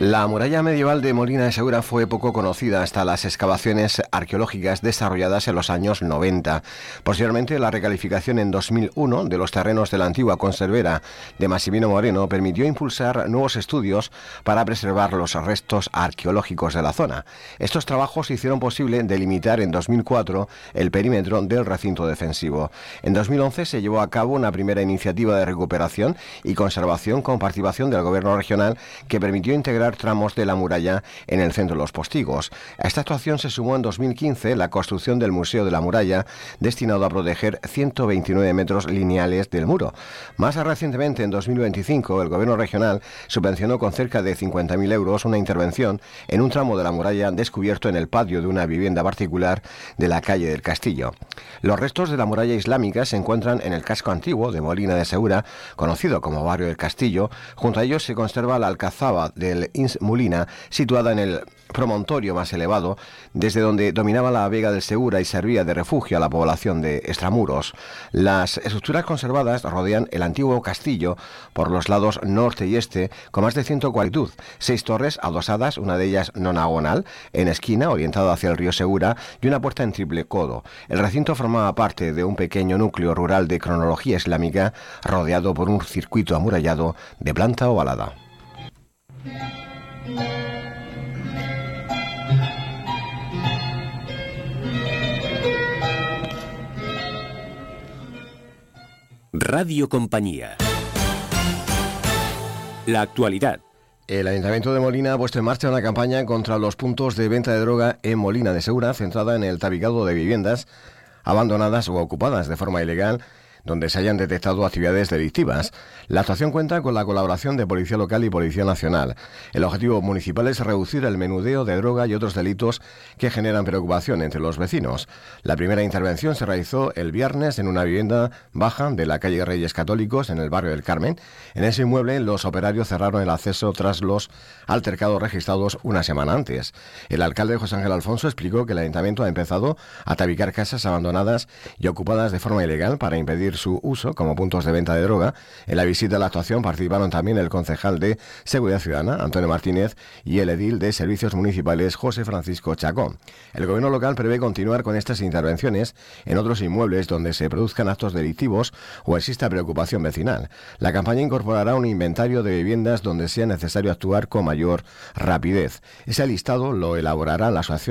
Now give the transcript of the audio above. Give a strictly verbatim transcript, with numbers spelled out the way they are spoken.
La muralla medieval de Molina de Segura fue poco conocida hasta las excavaciones arqueológicas desarrolladas en los años noventa. Posteriormente, la recalificación en dos mil uno de los terrenos de la antigua conservera de Massimino Moreno permitió impulsar nuevos estudios para preservar los restos arqueológicos de la zona. Estos trabajos hicieron posible delimitar en dos mil cuatro el perímetro del recinto defensivo. En dos mil once se llevó a cabo una primera iniciativa de recuperación y conservación con participación del gobierno regional que permitió integrar tramos de la muralla en el centro de los Postigos. A esta actuación se sumó en dos mil quince la construcción del Museo de la Muralla, destinado a proteger ciento veintinueve metros lineales del muro. Más recientemente, en dos mil veinticinco, el gobierno regional subvencionó con cerca de cincuenta mil euros una intervención en un tramo de la muralla descubierto en el patio de una vivienda particular de la calle del Castillo. Los restos de la muralla islámica se encuentran en el casco antiguo de Molina de Segura, conocido como barrio del Castillo. Junto a ellos se conserva la alcazaba del Ins Molina, situada en el promontorio más elevado, desde donde dominaba la vega del Segura y servía de refugio a la población de Extramuros. Las estructuras conservadas rodean el antiguo castillo por los lados norte y este, con más de ciento cuarenta de longitud, seis torres adosadas, una de ellas nonagonal, en esquina, orientada hacia el río Segura, y una puerta en triple codo. El recinto formaba parte de un pequeño núcleo rural de cronología islámica, rodeado por un circuito amurallado de planta ovalada. Radio Compañía. La actualidad. El Ayuntamiento de Molina ha puesto en marcha una campaña contra los puntos de venta de droga en Molina de Segura, centrada en el tabicado de viviendas abandonadas o ocupadas de forma ilegal, donde se hayan detectado actividades delictivas. La actuación cuenta con la colaboración de Policía Local y Policía Nacional. El objetivo municipal es reducir el menudeo de droga y otros delitos que generan preocupación entre los vecinos. La primera intervención se realizó el viernes en una vivienda baja de la calle Reyes Católicos, en el barrio del Carmen. En ese inmueble, los operarios cerraron el acceso tras los altercados registrados una semana antes. El alcalde José Ángel Alfonso explicó que el ayuntamiento ha empezado a tabicar casas abandonadas y ocupadas de forma ilegal para impedir su uso como puntos de venta de droga. En la visita a la actuación participaron también el concejal de Seguridad Ciudadana, Antonio Martínez, y el edil de Servicios Municipales, José Francisco Chacón. El gobierno local prevé continuar con estas intervenciones en otros inmuebles donde se produzcan actos delictivos o exista preocupación vecinal. La campaña incorporará un inventario de viviendas donde sea necesario actuar con mayor rapidez. Ese listado lo elaborará la asociación